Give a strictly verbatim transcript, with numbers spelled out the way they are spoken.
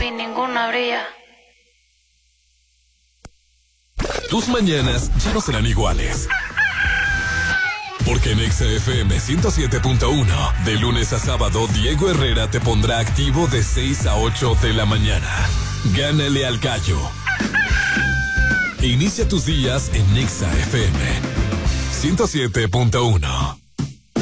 papi, ninguna brilla. Tus mañanas ya no serán iguales. Porque en Exa F M ciento siete punto uno, de lunes a sábado, Diego Herrera te pondrá activo de seis a ocho de la mañana. Gánale al gallo. Inicia tus días en Exa F M ciento siete punto uno.